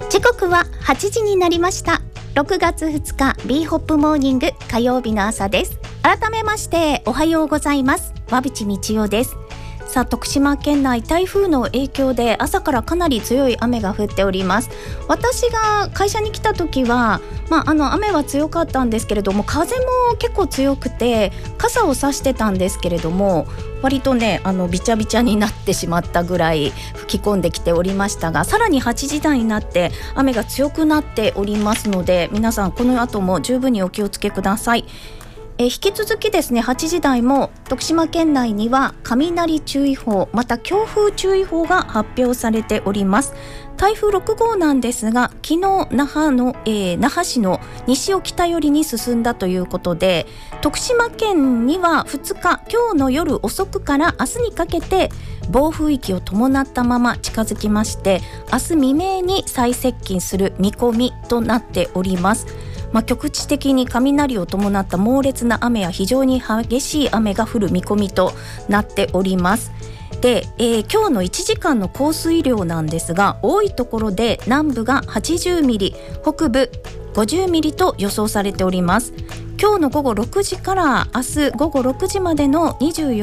時刻は8時になりました。6月2日 B ホップモーニング火曜日の朝です。改めましておはようございます。馬淵道代です。さあ、徳島県内台風の影響で朝からかなり強い雨が降っております。私が会社に来た時は、雨は強かったんですけれども、風も結構強くて傘を差してたんですけれども、割とねびちゃびちゃになってしまったぐらい吹き込んできておりましたが、さらに8時台になって雨が強くなっておりますので、皆さんこの後も十分にお気をつけください。引き続きですね、8時台も徳島県内には雷注意報、また強風注意報が発表されております。台風6号なんですが、昨日那覇市の西を北寄りに進んだということで、徳島県には2日、今日の夜遅くから明日にかけて暴風域を伴ったまま近づきまして、明日未明に最接近する見込みとなっております。局地的に雷を伴った猛烈な雨や非常に激しい雨が降る見込みとなっております。で、今日の1時間の降水量なんですが、多いところで南部が80ミリ、北部50ミリと予想されております。今日の午後6時から明日午後6時までの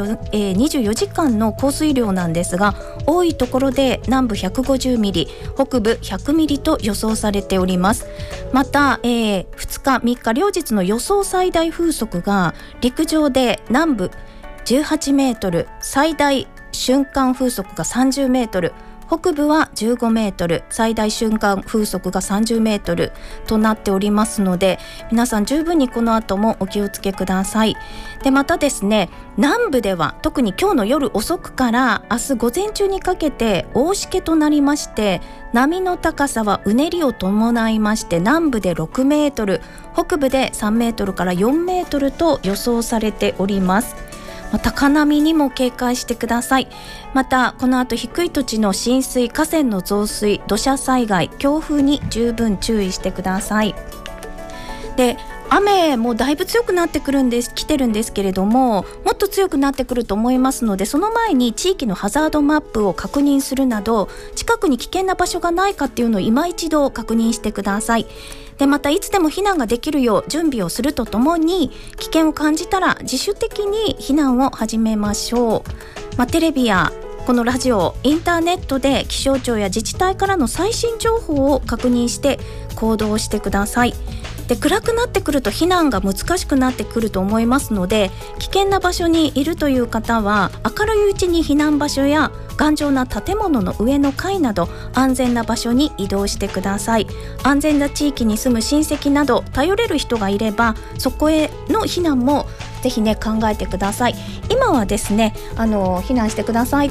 24時間の降水量なんですが、多いところで南部150ミリ、北部100ミリと予想されております。また、2日3日両日の予想最大風速が、陸上で南部18メートル、最大瞬間風速が30メートル、北部は15メートル、最大瞬間風速が30メートルとなっておりますので、皆さん十分にこの後もお気をつけください。で、またですね、南部では特に今日の夜遅くから明日午前中にかけて大しけとなりまして、波の高さはうねりを伴いまして、南部で6メートル、北部で3メートルから4メートルと予想されております。高波にも警戒してください。またこの後低い土地の浸水、河川の増水、土砂災害、強風に十分注意してください。で、雨もだいぶ強くなってきてるんですけれども、もっと強くなってくると思いますので、その前に地域のハザードマップを確認するなど、近くに危険な場所がないかっていうのを今一度確認してください。で、またいつでも避難ができるよう準備をするとともに、危険を感じたら自主的に避難を始めましょう。テレビやこのラジオ、インターネットで気象庁や自治体からの最新情報を確認して行動してください。で、暗くなってくると避難が難しくなってくると思いますので、危険な場所にいるという方は明るいうちに避難場所や頑丈な建物の上の階など安全な場所に移動してください。安全な地域に住む親戚など頼れる人がいれば、そこへの避難もぜひね考えてください。今はですね避難してください